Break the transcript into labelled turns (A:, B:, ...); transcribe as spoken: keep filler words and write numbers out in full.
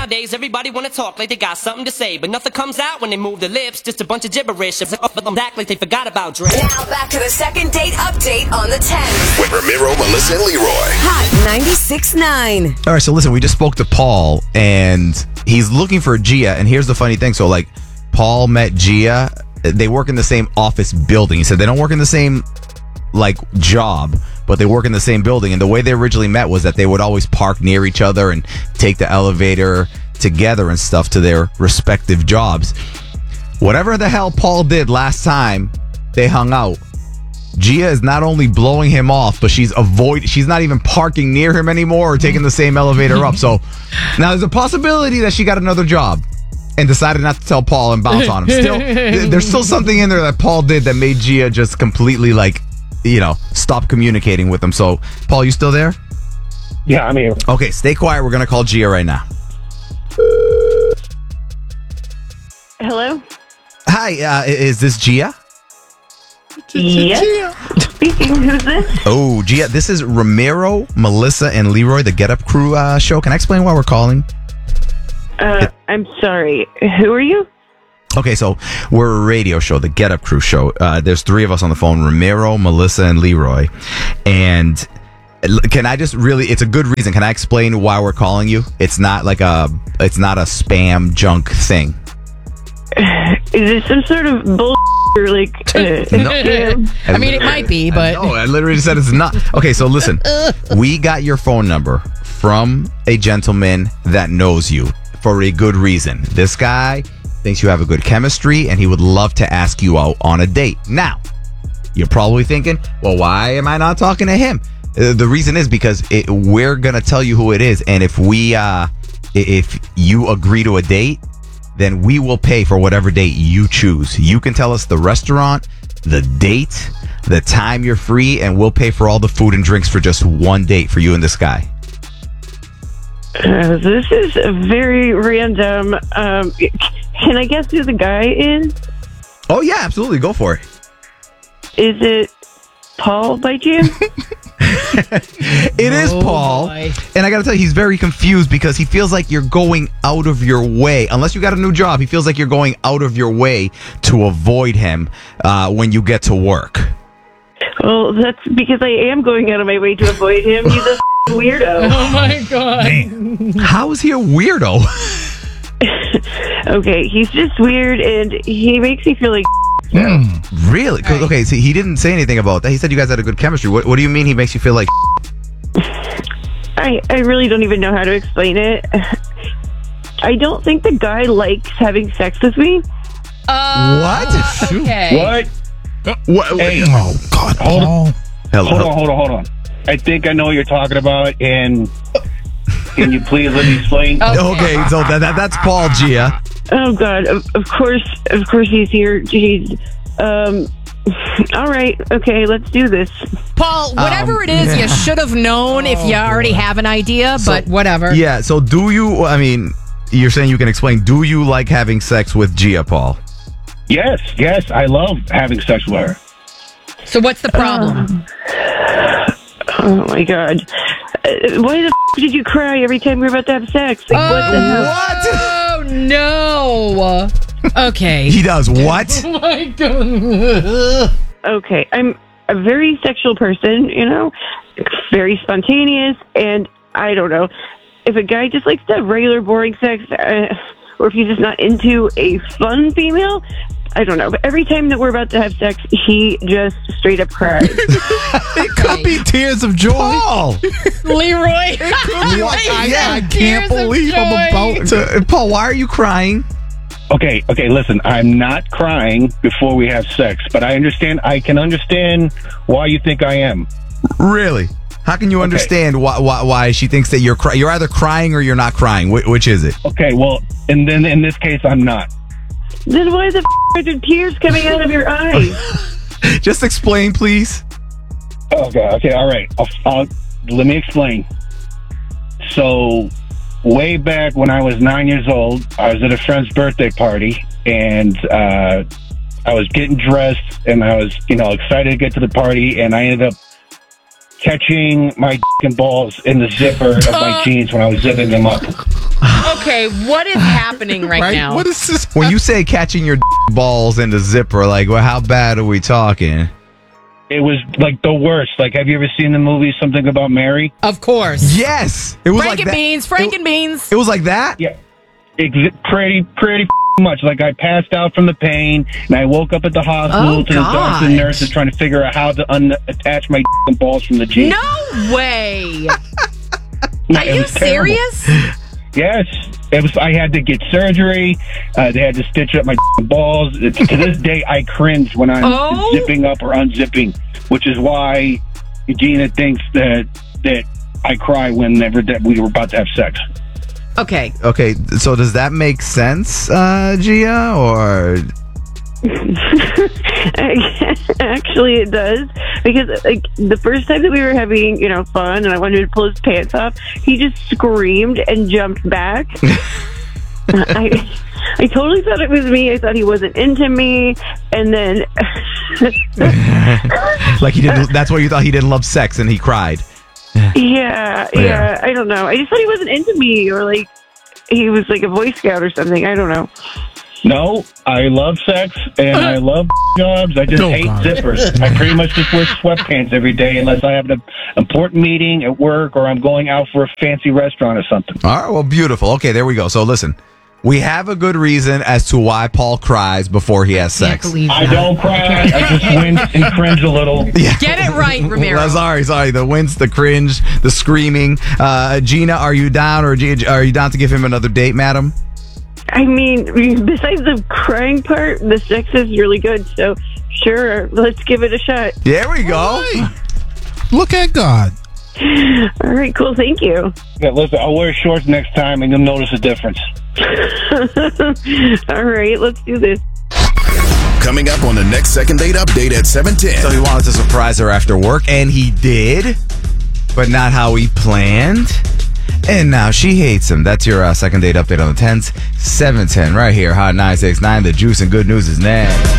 A: Nowadays, everybody wanna talk like they got something to say, but nothing comes out when they move their lips. Just a bunch of gibberish. Act like they forgot about Dre.
B: Now back to the second date update on the ten.
C: With Ramiro, Melissa, and Leroy.
B: Hot ninety-six point nine.
D: All right, so listen, we just spoke to Paul, and he's looking for Gia. And here's the funny thing. So, like, Paul met Gia. They work in the same office building. He said they don't work in the same, like, job, but they work in the same building. And the way they originally met was that they would always park near each other and take the elevator together and stuff to their respective jobs. Whatever the hell Paul did last time they hung out, Gia is not only blowing him off, but she's avoid. She's not even parking near him anymore or taking the same elevator up. So now there's a possibility that she got another job and decided not to tell Paul and bounce on him. Still, there's still something in there that Paul did that made Gia just completely, like, you know, stop communicating with him. So, Paul, you still there?
E: Yeah, I'm here.
D: Okay, stay quiet. We're gonna call Gia right now.
F: Hello?
D: Hi, uh, is this Gia?
F: Yes. Speaking. Who's this?
D: Oh, Gia, this is Ramiro, Melissa, and Leroy, the Get Up Crew uh, show. Can I explain why we're calling?
F: Uh, I'm sorry. Who are you?
D: Okay, so we're a radio show, the Get Up Crew show. Uh, there's three of us on the phone, Ramiro, Melissa, and Leroy. And can I just really, it's a good reason. Can I explain why we're calling you? It's not like a, it's not a spam junk thing.
F: Is this some sort of bull or like uh,
D: No.
F: scam?
G: I mean, it might be, but...
D: No, I literally said it's not. Okay, so listen. We got your phone number from a gentleman that knows you for a good reason. This guy thinks you have a good chemistry, and he would love to ask you out on a date. Now, you're probably thinking, well, why am I not talking to him? Uh, the reason is because it, we're going to tell you who it is, and if we, uh, if you agree to a date, then we will pay for whatever date you choose. You can tell us the restaurant, the date, the time you're free, and we'll pay for all the food and drinks for just one date for you and this guy.
F: Uh, this is a very random. Um, can I guess who the guy is?
D: Oh, yeah, absolutely. Go for it.
F: Is it Paul by chance?
D: It is
G: Oh,
D: Paul.
G: boy.
D: And I got to tell you, he's very confused because he feels like you're going out of your way. Unless you got a new job, he feels like you're going out of your way to avoid him uh, when you get to work.
F: Well, that's because I am going out of my way to avoid him. He's a f- weirdo.
G: Oh, my God.
D: How is he a weirdo?
F: Okay, he's just weird, and he makes me feel like
D: Really? 'Cause, okay, see, he didn't say anything about that. He said you guys had a good chemistry. What, what do you mean he makes you feel like
F: I, I really don't even know how to explain it. I don't think the guy likes having sex with me.
G: Uh,
D: What?
G: Okay.
E: What?
D: What?
E: Hey,
H: Oh, God,
E: hold
H: Paul.
E: on,
D: Hello.
E: hold on, hold on, hold on. I think I know what you're talking about, and can you please let me explain?
D: Okay, so that, that that's Paul, Gia.
F: Oh God! Of, of course, of course he's here. Jeez. Um. All right. Okay. Let's do this.
G: Paul, whatever
D: Um,
G: it is,
D: yeah.
G: you should have known if you already have an idea, but whatever.
D: Yeah, so do you, I mean, you're saying you can explain, do you like having sex with Gia, Paul?
E: Yes, yes, I love having sex with her.
G: So what's the problem?
F: Oh my God! Uh, why the f- did you cry every time we were about to have sex? Like, what the hell?
G: Oh, no. Okay.
D: He does what?
G: Oh, my God.
F: Okay, I'm a very sexual person. You know, very spontaneous, and I don't know if a guy just likes to have regular boring sex, uh, or if he's just not into a fun female. I don't know. But every time that we're about to have sex, he just straight up cries.
H: It could be tears of joy.
D: Paul!
G: Leroy.
H: I,
D: Yeah,
H: I
G: tears
H: can't
G: of
H: believe I'm
G: joy.
H: about
D: So, uh, Paul, why are you crying?
E: Okay, okay, listen, I'm not crying before we have sex, but I understand, I can understand why you think I am.
D: Really? How can you understand why, why why she thinks that you're cry- you're either crying or you're not crying? Wh- which is it?
E: Okay, well, and then in this case, I'm not.
F: Then why the f- are there tears coming out of your eyes?
D: Just explain, please.
E: Okay, okay, all right. I'll, I'll, let me explain. So, way back when I was nine years old, I was at a friend's birthday party, and uh, I was getting dressed, and I was, you know, excited to get to the party, and I ended up catching my d- and balls in the zipper of my jeans when I was zipping them up.
G: Okay. Okay, what is happening right,
H: Right?
G: now?
H: What is this?
D: When you say catching your balls in the zipper, like, well, how bad are we talking?
E: It was like the worst. Like, have you ever seen the movie Something About Mary?
G: Of course.
D: Yes, it was like that.
G: Frankenbeans, Frankenbeans.
D: It was like that.
E: Yeah, ex- pretty, pretty much. Like, I passed out from the pain, and I woke up at the hospital
G: Oh,
E: to the doctor and
G: God.
E: nurses trying to figure out how to unattach my balls from the jeans.
G: No way.
E: No,
G: Are
E: it
G: you
E: was terrible.
G: serious?
E: Yes, it was. I had to get surgery. Uh, they had to stitch up my balls. To this day, I cringe when I'm
G: Oh.
E: zipping up or unzipping, which is why Gina thinks that that I cry whenever that we were about to have sex.
G: Okay.
D: Okay, so does that make sense, uh, Gia, or
F: Actually, it does, because like the first time that we were having, you know, fun, and I wanted to pull his pants off, he just screamed and jumped back. I, I totally thought it was me. I thought he wasn't into me, and then
D: like he didn't? That's why you thought he didn't love sex and he cried.
F: yeah,
D: Yeah.
F: yeah, I don't know. I just thought he wasn't into me, or like he was like a Boy Scout or something. I don't know.
E: No, I love sex and I love jobs. I just
H: Oh,
E: hate
H: God.
E: zippers. I pretty much just wear sweatpants every day unless I have an important meeting at work or I'm going out for a fancy restaurant or something.
D: All right, well, beautiful. Okay, there we go. So listen, we have a good reason as to why Paul cries before he has
G: Can't
D: sex.
G: believe
E: I
G: that.
E: don't cry. I just wince and cringe a little.
D: Yeah.
G: Get it right, Ramiro.
D: Well, sorry, sorry. The wince, the cringe, the screaming. Uh, Gina, are you down, or G- are you down to give him another date, madam?
F: I mean, besides the crying part, the sex is really good. So, sure, let's give it a shot.
D: There we go.
H: Hey, look at God.
F: All right, cool. Thank you.
E: Yeah, listen, I'll wear shorts next time and you'll notice a difference.
F: All right, let's do this.
C: Coming up on the next second date update at seven ten.
D: So he wanted to surprise her after work, and he did, but not how he planned. And now she hates him. That's your uh, second date update on the tens. seven ten right here. Hot nine six nine. The juice and good news is next.